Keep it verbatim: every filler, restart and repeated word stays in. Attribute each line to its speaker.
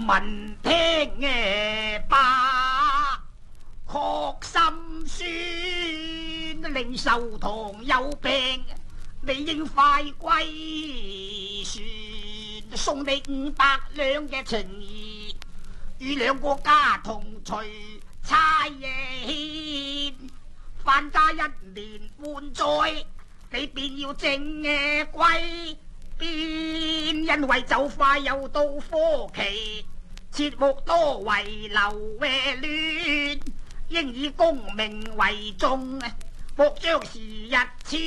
Speaker 1: 聞聽嘅罷，確心酸，令壽堂有病，你應快歸船，送你五百兩嘅情誼，與兩個家同隨差役，返家一年半載，你便要正嘅歸邊，因為就快又到科期，切莫多遺留嘅亂，應以功名為重，莫將時日遲。